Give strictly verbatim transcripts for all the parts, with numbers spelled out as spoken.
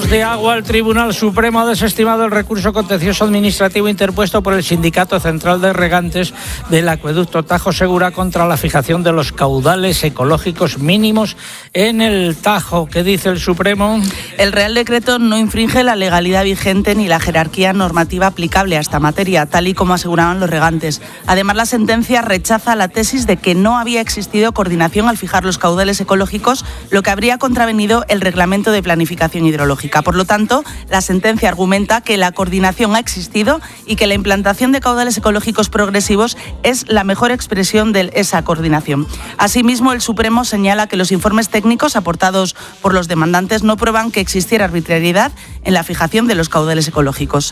Hablamos de agua. El Tribunal Supremo ha desestimado el recurso contencioso administrativo interpuesto por el Sindicato Central de Regantes del Acueducto Tajo Segura contra la fijación de los caudales ecológicos mínimos en el Tajo. ¿Qué dice el Supremo? El Real Decreto no infringe la legalidad vigente ni la jerarquía normativa aplicable a esta materia, tal y como aseguraban los regantes. Además, la sentencia rechaza la tesis de que no había existido coordinación al fijar los caudales ecológicos, lo que habría contravenido el Reglamento de Planificación Hidrológica. Por lo tanto, la sentencia argumenta que la coordinación ha existido y que la implantación de caudales ecológicos progresivos es la mejor expresión de esa coordinación. Asimismo, el Supremo señala que los informes técnicos aportados por los demandantes no prueban que existiera arbitrariedad en la fijación de los caudales ecológicos.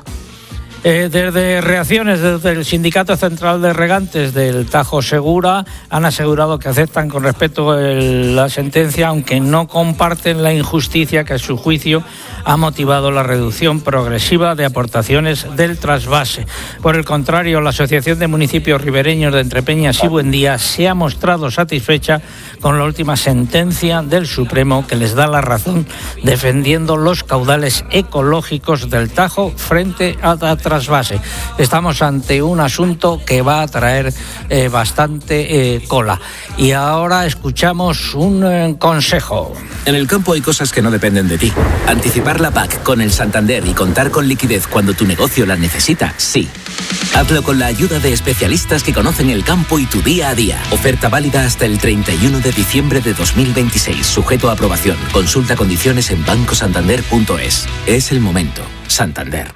Eh, desde reacciones desde el Sindicato Central de Regantes del Tajo Segura han asegurado que aceptan con respeto el, la sentencia, aunque no comparten la injusticia que a su juicio ha motivado la reducción progresiva de aportaciones del trasvase. Por el contrario, la Asociación de Municipios Ribereños de Entrepeñas y Buendía se ha mostrado satisfecha con la última sentencia del Supremo, que les da la razón defendiendo los caudales ecológicos del Tajo frente a la trasvase. Estamos ante un asunto que va a traer eh, bastante eh, cola. Y ahora escuchamos un eh, consejo. En el campo hay cosas que no dependen de ti. Anticipar la P A C con el Santander y contar con liquidez cuando tu negocio la necesita, sí. Hazlo con la ayuda de especialistas que conocen el campo y tu día a día. Oferta válida hasta el treinta y uno de diciembre de dos mil veintiséis. Sujeto a aprobación. Consulta condiciones en banco santander punto es. Es el momento. Santander.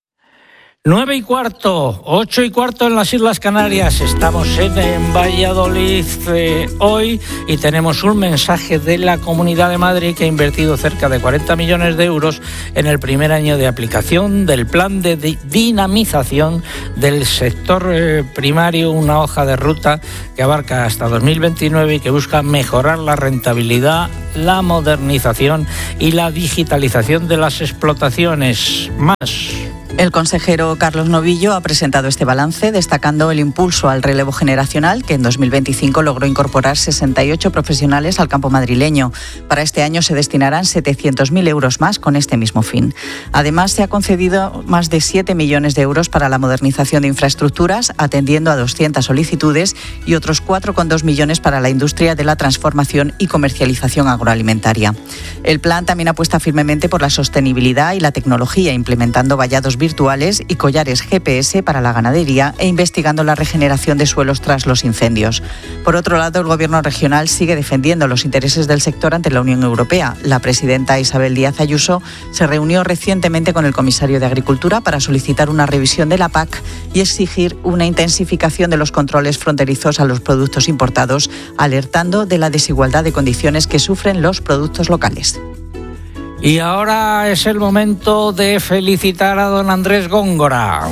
Nueve y cuarto, ocho y cuarto en las Islas Canarias. Estamos en, en Valladolid eh, hoy y tenemos un mensaje de la Comunidad de Madrid que ha invertido cerca de cuarenta millones de euros en el primer año de aplicación del plan de di- dinamización del sector eh, primario, una hoja de ruta que abarca hasta dos mil veintinueve y que busca mejorar la rentabilidad, la modernización y la digitalización de las explotaciones. Más. El consejero Carlos Novillo ha presentado este balance destacando el impulso al relevo generacional que en dos mil veinticinco logró incorporar sesenta y ocho profesionales al campo madrileño. Para este año se destinarán setecientos mil euros más con este mismo fin. Además, se ha concedido más de siete millones de euros para la modernización de infraestructuras, atendiendo a doscientas solicitudes y otros cuatro coma dos millones para la industria de la transformación y comercialización agroalimentaria. El plan también apuesta firmemente por la sostenibilidad y la tecnología, implementando vallados virtuales y collares G P S para la ganadería e investigando la regeneración de suelos tras los incendios. Por otro lado, el Gobierno regional sigue defendiendo los intereses del sector ante la Unión Europea. La presidenta Isabel Díaz Ayuso se reunió recientemente con el comisario de Agricultura para solicitar una revisión de la P A C y exigir una intensificación de los controles fronterizos a los productos importados, alertando de la desigualdad de condiciones que sufren los productos locales. Y ahora es el momento de felicitar a don Andrés Góngora.